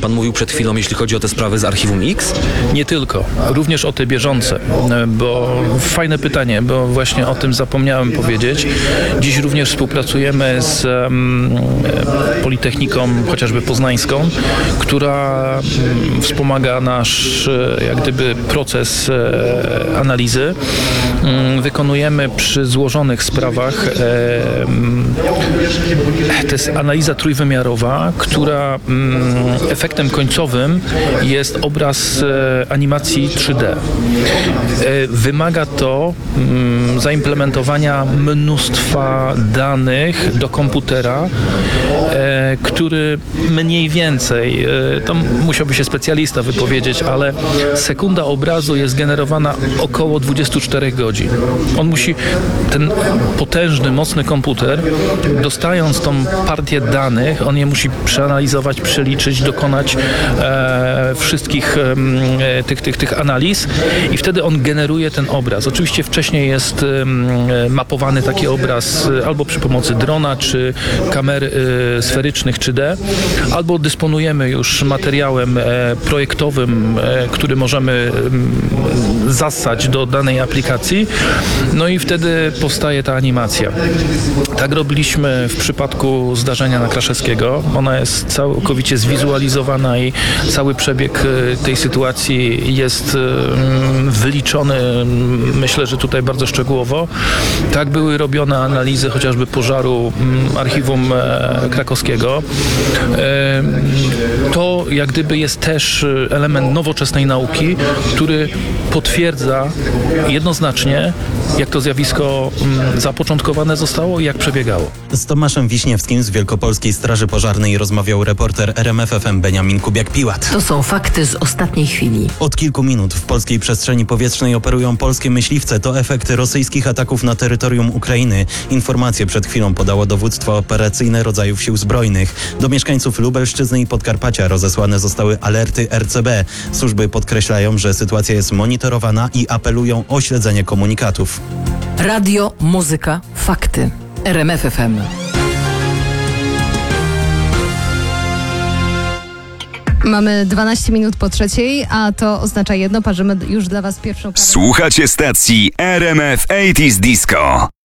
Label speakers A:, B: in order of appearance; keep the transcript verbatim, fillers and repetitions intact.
A: pan mówił przed chwilą, jeśli chodzi o te sprawy z Archiwum X?
B: Nie tylko, również o te bieżące, bo fajne pytanie, bo właśnie o tym zapomniałem powiedzieć. Dziś również współpracujemy z um, Politechniką chociażby poznańską, która um, wspomaga nasz jak gdyby proces e, analizy. Um, wykonujemy przy złożonych sprawach e, um, to jest analiza trójwymiarowa, która um, efektem końcowym jest obraz e, animacji trzy D. E, wymaga to um, zaimplementowania mnóstwa danych do komputera, e, który mniej więcej, e, to musiałby się specjalista wypowiedzieć, ale sekunda obrazu jest generowana około dwadzieścia cztery godzin. On musi, ten potężny, mocny komputer, dostając tą partię danych, on je musi przeanalizować, przeliczyć, dokonać e, wszystkich e, tych, tych, tych analiz i wtedy on generuje ten obraz. Oczywiście wcześniej jest e, mapowany taki obraz e, albo przy pomocy drona, czy kamer e, sferycznych trzy D, albo dysponujemy już materiałem e, projektowym, e, który możemy e, zassać do danej aplikacji, no i wtedy powstaje ta animacja. Tak robiliśmy w przypadku zdarzenia na Kraszewskiego. Ona jest całkowicie zwizualizowana i cały przebieg tej sytuacji jest wyliczony, myślę, że tutaj bardzo szczegółowo. Tak były robione analizy chociażby pożaru Archiwum Krakowskiego. To jak gdyby jest też element nowoczesnej nauki, który potwierdza jednoznacznie, jak to zjawisko zapoczątkowane zostało i jak przebiegało.
C: Z Tomaszem Wiśniewskim z Wielkopolskiej Straży Pożarnej rozmawiał reporter R M F F M Beniamin Kubiak-Piłat.
D: To są fakty z ostatniej chwili.
C: Od kilku minut w polskiej przestrzeni powietrznej operują polskie myśliwce. To efekty rosyjskich ataków na terytorium Ukrainy. Informacje przed chwilą podało dowództwo operacyjne rodzajów sił zbrojnych. Do mieszkańców Lubelszczyzny i Podkarpacia rozesłane zostały alerty R C B. Służby podkreślają, że sytuacja jest monitorowana i apelują o śledzenie komunikatów.
D: Radio, muzyka, fakty. R M F F M.
E: Mamy dwanaście minut po trzeciej, a to oznacza jedno, parzymy już dla Was pierwszą...
F: Słuchacie stacji R M F osiemdziesiąt Disco.